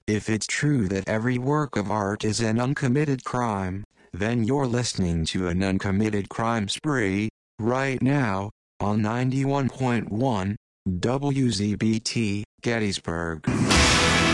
If it's true that every work of art is an uncommitted crime, then you're listening to an uncommitted crime spree, right now, on 91.1 WZBT, Gettysburg.